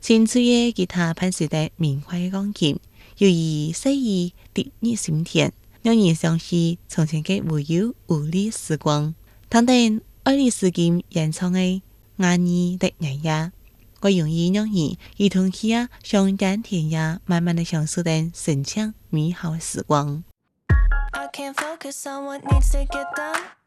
清楚嘅吉他伴随着明快嘅钢琴，又以细意滴入心田，让人想起从前嘅无忧无虑时光。当等爱丽丝金演唱嘅《爱你的日夜》，我容易让人一同去上甘田野，慢慢的享受等深情美好嘅时光。 I can't focus on what needs to get done.